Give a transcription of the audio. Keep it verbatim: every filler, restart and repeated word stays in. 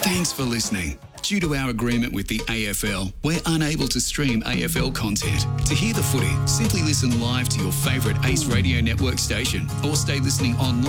Thanks for listening. Due to our agreement with the A F L, we're unable to stream A F L content. To hear the footy, simply listen live to your favourite Ace Radio Network station or stay listening online.